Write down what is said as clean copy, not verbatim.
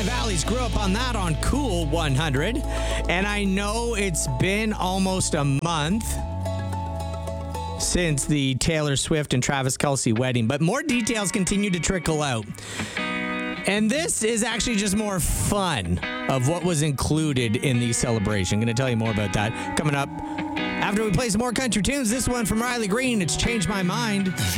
Valleys grew up on that on Cool 100. And I know it's been almost a month since the Taylor Swift and Travis Kelce wedding, but more details continue to trickle out. And this is actually just more fun of what was included in the celebration. I'm going to tell you more about that coming up after we play some more country tunes. This one from Riley Green, It's Changed My Mind.